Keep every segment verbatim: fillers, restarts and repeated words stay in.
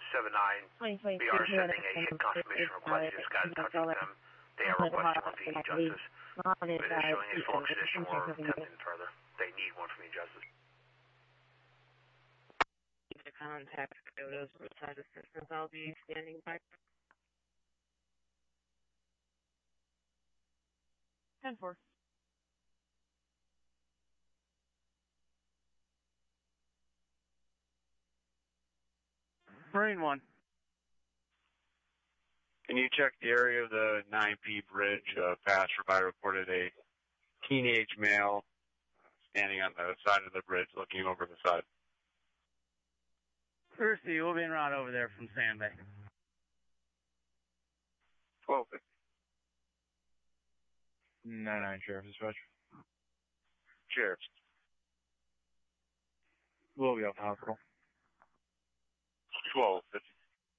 seven nine, we are sending a hit confirmation request. You just got in touch with them. They are requesting one for immediate justice. It is showing a full condition or attempting further. They need one for immediate justice. To contact Toyota's roadside assistance, I'll be standing by. ten four. Marine one. Can you check the area of the nine P bridge? Uh, passerby reported a teenage male standing on the side of the bridge looking over the side. Thirsty, we'll be en route over there from Sandbay. twelve. nine nine Sheriff Dispatch. Sheriff. We'll be out the hospital. twelve fifty.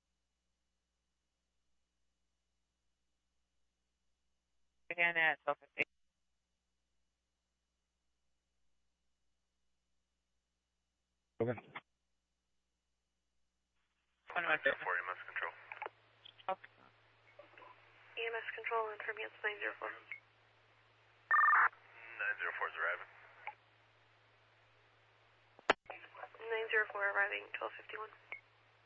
Again at twelve fifty. Okay. For E M S control. Okay. E M S control, intermediate nine zero four. nine zero four is arriving. nine zero four arriving, twelve fifty-one.